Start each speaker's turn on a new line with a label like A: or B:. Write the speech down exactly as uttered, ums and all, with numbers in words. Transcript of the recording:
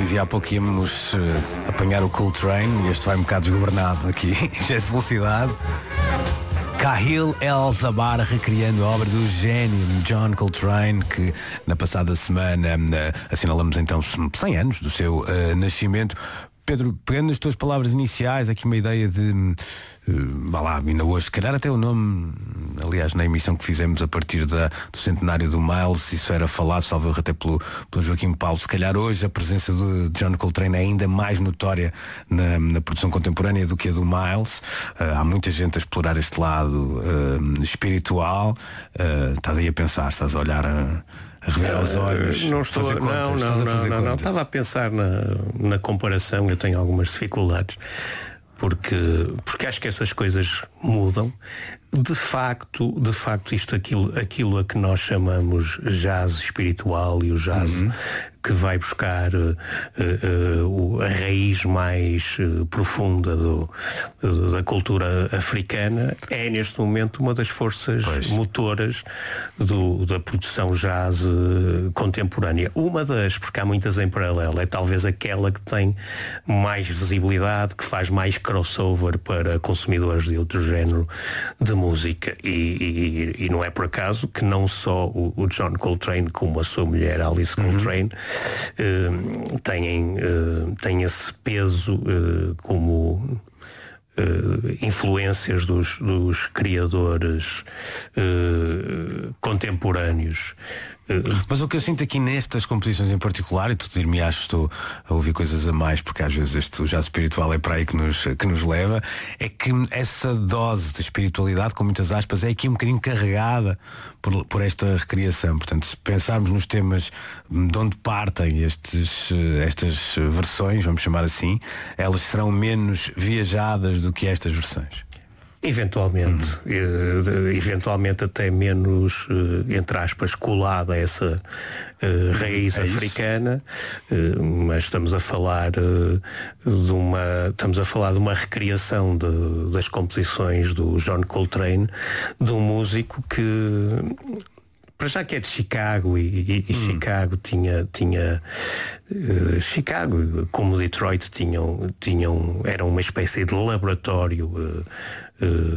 A: Dizia há pouco que íamos uh, apanhar o Coltrane e este vai um bocado desgovernado aqui, já é velocidade. Kahil El-Zabbar recriando a obra do gênio John Coltrane, que na passada semana uh, assinalamos então cem anos do seu uh, nascimento. Pedro, pegando as tuas palavras iniciais, aqui uma ideia de uh, vá lá, ainda hoje, se calhar até o nome, aliás, na emissão que fizemos a partir da, do centenário do Miles, isso era falado, salvo até pelo, pelo Joaquim Paulo. Se calhar hoje a presença de John Coltrane é ainda mais notória na, na produção contemporânea do que a do Miles. Uh, há muita gente a explorar este lado uh, espiritual. Uh, estás aí a pensar, estás a olhar a, a rever aos olhos.
B: Uh, não estou
A: fazer contas,
B: não,
A: estás
B: não,
A: a fazer
B: não, não, não. Estava a pensar na, na comparação. Eu tenho algumas dificuldades porque, porque acho que essas coisas mudam. De facto, de facto isto, aquilo, aquilo a que nós chamamos jazz espiritual e o jazz uhum. que vai buscar uh, uh, a raiz mais uh, profunda do, uh, da cultura africana, é neste momento uma das forças pois. motoras do, da produção jazz uh, contemporânea. Uma das, porque há muitas em paralelo, é talvez aquela que tem mais visibilidade, que faz mais crossover para consumidores de outro género de música. E, e, e não é por acaso que não só o, o John Coltrane como a sua mulher Alice Coltrane uhum. uh, têm, uh, têm esse peso uh, como Uh, influências dos, dos criadores uh, contemporâneos. Uh,
A: Mas o que eu sinto aqui nestas composições em particular, e tu dir-me acho que estou a ouvir coisas a mais, porque às vezes este jazz espiritual é para aí que nos, que nos leva, é que essa dose de espiritualidade, com muitas aspas, é aqui um bocadinho carregada por, por esta recriação. Portanto, se pensarmos nos temas de onde partem estes, estas versões, vamos chamar assim, elas serão menos viajadas do que estas versões.
B: Eventualmente, uhum. eventualmente até menos, entre aspas, colada a essa uh, raiz é africana, uh, mas estamos a falar uh, de uma estamos a falar de uma recriação de, das composições do John Coltrane, de um músico que, para já que é de Chicago, e, e, e hum. Chicago tinha, tinha uh, Chicago, como Detroit, tinham, tinham, era uma espécie de laboratório uh, uh,